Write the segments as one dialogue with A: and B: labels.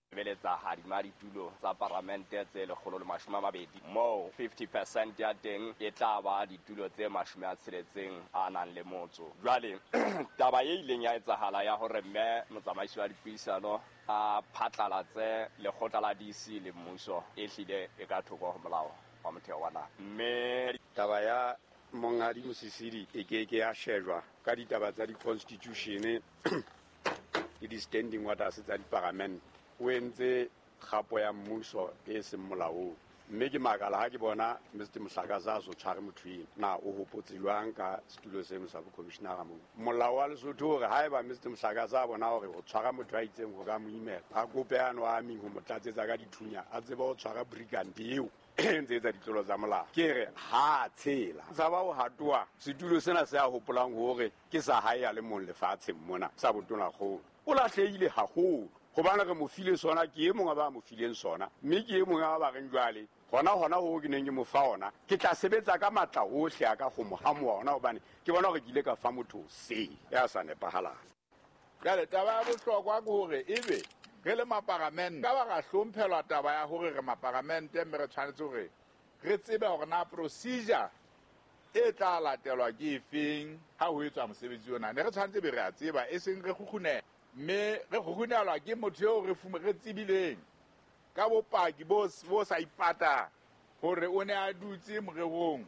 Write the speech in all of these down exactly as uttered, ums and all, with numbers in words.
A: beletsa hadima ditulo tsa parlamente tse lekgolo le mashome a mabedi mo fifty percent ya teng e tla ba ditulo tse mashome a tsheletseng a nang le motso. Jwale taba e ileng ya etsahala ya hore mme motsamaisi wa dipuisano a phatlalatse lekgotla la D C le mmuso e hlile e ka thoko ho molao wa motheo wa naha. Mme
B: taba ya Monghadi Mosisili e ke ke ya shejwa ka ditaba tsa di-constitution le di-standing orders tsa di-parliament o entse kgapo ya mmuso e seng molaong. Mme ke makala ha ke bona Mister Mohlakasa a so tshware motho ena na o hopotse jwang ka setulo seno sa bo-commissionera moo. Molao wa Lesotho hore haeba Mister Mohlakasa a bona hore ho tshwara motho a itseng ho ka mo imela a kope ano a aming ho mo tlatsetsa ka dithunya a tseba ho tshwara brigand eo ntse tsa ditlolo tsa molao. Ke re ha tshela sa ba o hatoa setulo sena se a hopolang hore ke sa hae a le mong lefatsheng mona sa botona kgolo o lahlehile haholo hobane re mo file sona ke e mong a ba mo fileng sona mme ke e mong a ba reng jwale hona hona ho ke neng ke mo fa ona ke tla sebetsa ka matla ohle a ka go mo hamoa ona hobane ke bona gore ke ile ka fa motho se ya sa nepahalang.
C: Jale taba ya bohlokwa ke hore ebe re le maparamente ka ba ga hlomphelwa taba ya hore re maparamente mme re tshwanetse hore re tsebe hore na procedure e tla latelwa ke efeng ha ho etswa mosebetsi ona. Ne re tshwanetse be re a tseba e seng re khukhune mme re khukhunelwa ke motho eo re fume re tsibileng ka bopaki bo bo sa ipata hore o ne a dutse morerong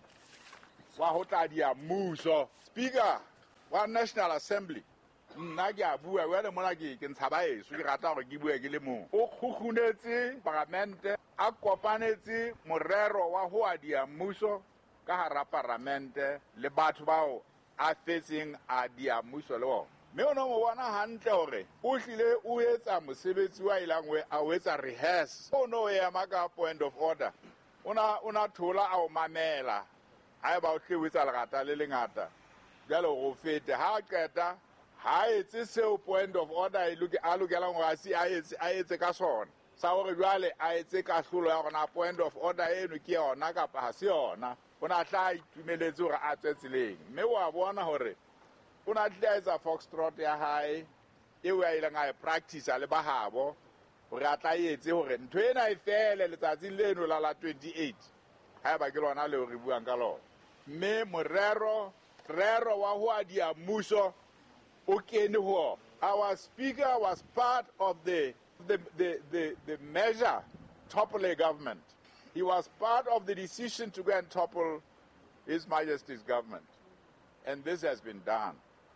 C: wa ho tla dia mmuso. Speaker wa National Assembly nna ke a bua wele mona ke ke ntshaba eso ke rata gore ke bue ke le mong o khukhunetse parlamente a kopanetse morero wa ho adia mmuso ka hara parlamente le batho bao a fetseng a dia mmuso le bona. Mme o no mo bona hantle hore o hlile o etsa mosebetsi wa ilangwe a o etsa rehearse o no ema ka point of order ona ona thola a o mamela ha ba o hle o etsa lerata le lengata jalo go fete ha qeta ha etse seo point of order e loke a lokelang go asi a etse a etse ka sona sa hore jwale a etse ka hlulo ya gona point of order eno ke yona kapa ha se yona ona tla itumeletse hore a tsetseleng mme wa bona hore ona tla etsa foxtrot ya hae e o ya ile nga practice le ba habo hore a tla etse hore ntho ena e fele letsatsi leno la la twenty-eight ha ba ke lona le re buang ka lona mme morero rero wa ho adia mmuso o kene ho. Our speaker was part of the the the the, the measure topple a government. He was part of the decision to go and topple His Majesty's government, and this has been done.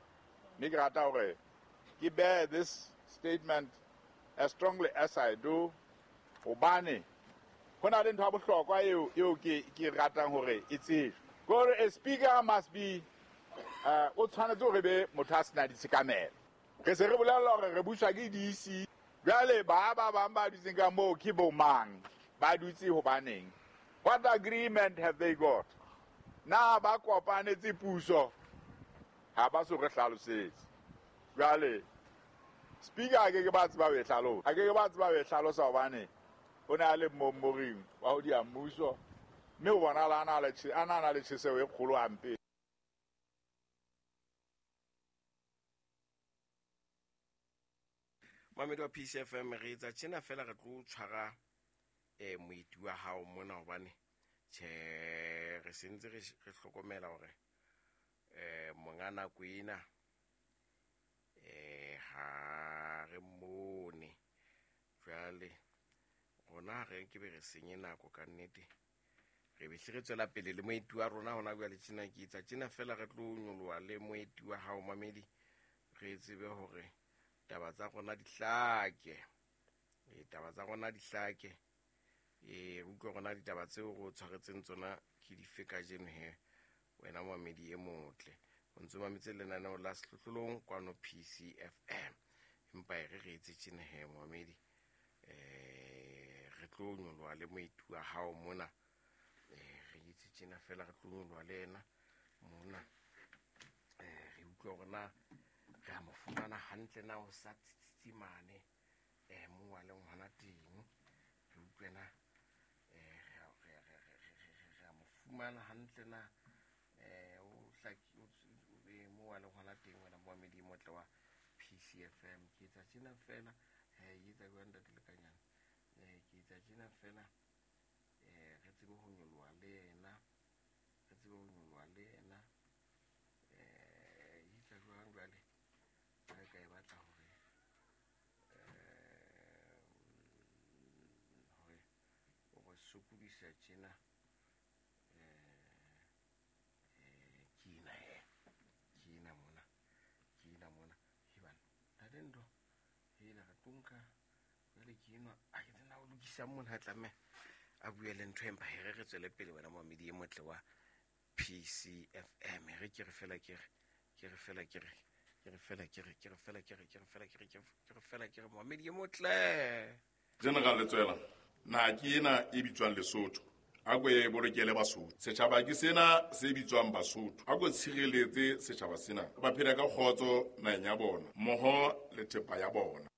C: Migrataure, I bear this statement as strongly as I do. Obani, when I didn't have a clock, why you you ki ratang hore? It's it. A speaker must be uh o tshwanetse re be mothasna ditshikamelo re se re bolela gore re busha ke D C jale ba ba ba ba ditseng ka mo ke bo mang ba dutse ho baneng. What agreement have they got? Na ba kopanetse puso ha ba so re hlalosetse jale speaker a ke ke ba tseba be hlalo a ke ke ba tseba be hlalosa hobane o na le momoring wa ho dia mmuso mme o bona la ana le tshi ana na le tsheseo e kgolo ampe.
D: Mamedi wa P C F M re etsa tjena fela re tlo tshwara eh moiti wa hao mona hobane tjhe re sentse re hlokomela hore eh mongana kwena eh ha re mone jwale rona re ke be re senye nako ka nnete re be hle re tswela pele le moiti wa rona hona bua le tjena ke etsa tjena fela re tlo nyoloa le moiti wa hao Mamedi re tsebe hore taba tsa rona di hlake e taba tsa rona di hlake e utlwa rona di taba tseo go tshwaretseng tsona ke di feka jeno he wena Mamedi e motle o ntse mamitse lenaneo la sehlohlolong kwano P C F M empa e re re etse tjena he Mamedi eh re tlo nyoloa le moiti wa hao mona eh re etse tjena fela re tlo nyoloa le ena mona eh re utlwa rona ga mo fumana hantle na o sa tsitsimane eh mo wa le ngwana teng re utlwena eh ga mo fumana hantle na eh o hlaki mo wa le ngwana teng wena Mamedi motle wa P C F M ke tsa tsena fela eh ke itsa kwanda ke lekanyana eh ke itsa tjena fela eh re tsebe ho nyoloha le yena re tsebe ho nyoloha le yena eh itsa jwang jwale ka ka e batla hore eh hore o go sokodisa tjena eh eh kina e kina mona kina mona hibana tadendo hila katunka le kino a ke tsena o lokisa mona ha tlame a buele ntho empa he re tswele pele wena moamedi e motle wa P C F M re ke re fela ke re ke re fela ke re ke re fela ke re ke re fela ke re ke re fela ke re ke re fela ke re moamedi e motle
E: General Letswela na ke ena e bitswang Lesotho a go e bolokele Basotho setjhaba ke sena se bitswang Basotho a go tshireletse setjhaba sena ba phela ka khotso na nya bona moho le thepa ya bona.